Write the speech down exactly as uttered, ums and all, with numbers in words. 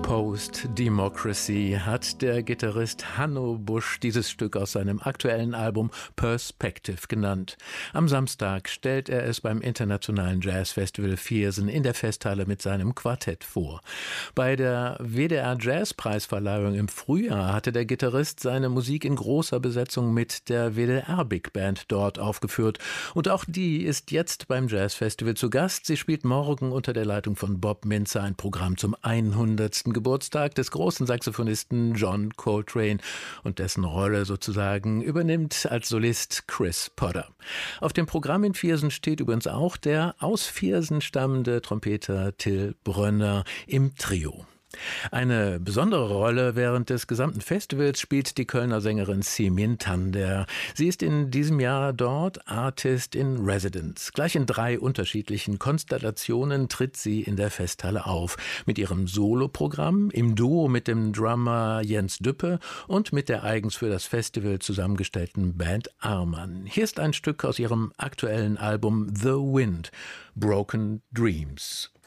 Post-Democracy hat der Gitarrist Hanno Busch dieses Stück aus seinem aktuellen Album Perspective genannt. Am Samstag stellt er es beim Internationalen Jazzfestival Viersen in der Festhalle mit seinem Quartett vor. Bei der W D R Jazzpreisverleihung im Frühjahr hatte der Gitarrist seine Musik in großer Besetzung mit der W D R Big Band dort aufgeführt. Und auch die ist jetzt beim Jazzfestival zu Gast. Sie spielt morgen unter der Leitung von Bob Mintzer ein Programm zum hundertsten Geburtstag des großen Saxophonisten John Coltrane, und dessen Rolle sozusagen übernimmt als Solist Chris Potter. Auf dem Programm in Viersen steht übrigens auch der aus Viersen stammende Trompeter Till Brönner im Trio. Eine besondere Rolle während des gesamten Festivals spielt die Kölner Sängerin Simin Tander. Sie ist in diesem Jahr dort Artist in Residence. Gleich in drei unterschiedlichen Konstellationen tritt sie in der Festhalle auf. Mit ihrem Soloprogramm, im Duo mit dem Drummer Jens Düppe und mit der eigens für das Festival zusammengestellten Band Arman. Hier ist ein Stück aus ihrem aktuellen Album The Wind, Broken Dreams.